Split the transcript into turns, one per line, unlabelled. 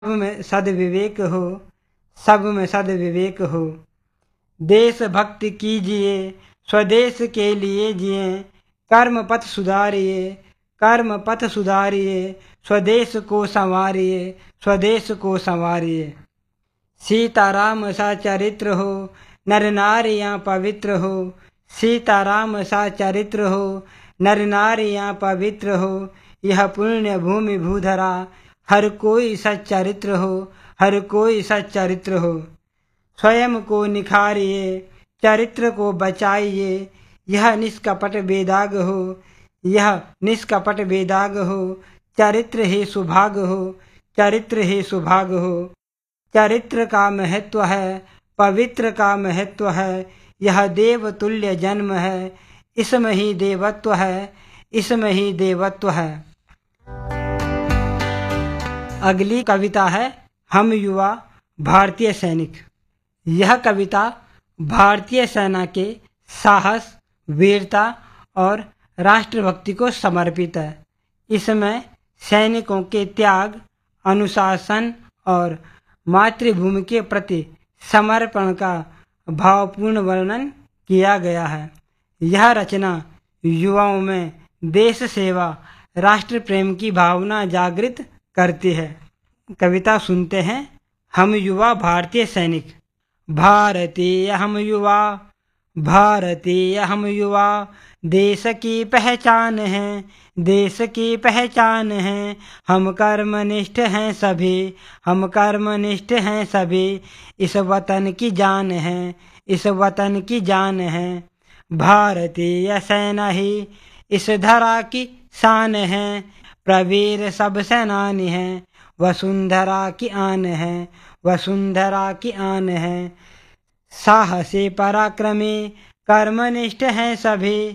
सब में सद्विवेक हो, सब में सद्विवेक हो। देश भक्ति कीजिए, स्वदेश के लिए जिए, कर्म पथ सुधारिए, कर्म पथ सुधारिए, स्वदेश को संवारिए, स्वदेश को संवारिए। सीताराम सा चरित्र हो, नर नारियां पवित्र हो, सीताराम सा चरित्र हो, नर नारियां पवित्र हो। यह पुण्य भूमि भूधरा, हर कोई सच्चरित्र हो, हर कोई सच्चरित्र हो। स्वयं को निखारिए, चरित्र को बचाइए, यह निष्कपट बेदाग हो, यह निष्कपट बेदाग हो। चरित्र ही सुभाग हो, चरित्र ही सुभाग हो। चरित्र का महत्व है, पवित्र का महत्व है, यह देवतुल्य जन्म है, इसमें ही देवत्व है, इसमें ही देवत्व है। अगली कविता है हम युवा भारतीय सैनिक। यह कविता भारतीय सेना के साहस, वीरता और राष्ट्रभक्ति को समर्पित है। इसमें सैनिकों के त्याग, अनुशासन और मातृभूमि के प्रति समर्पण का भावपूर्ण वर्णन किया गया है। यह रचना युवाओं में देश सेवा, राष्ट्र प्रेम की भावना जागृत करती है। कविता सुनते हैं। हम युवा भारतीय सैनिक। भारतीय हम युवा, भारतीय हम युवा, देश की पहचान है, देश की पहचान है। हम कर्मनिष्ठ हैं सभी, हम कर्मनिष्ठ हैं सभी, इस वतन की जान है, इस वतन की जान है। भारतीय सेना ही इस धरा की शान है, प्रवीर सब सेनानी हैं, वसुंधरा की आन है, वसुंधरा की आन है। साहसी पराक्रमी कर्मनिष्ठ हैं सभी,